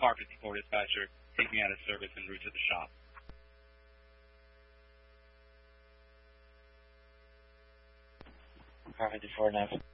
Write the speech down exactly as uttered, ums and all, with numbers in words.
car fifty-four dispatcher, take me out of service en route to the shop. Car fifty-four, nav.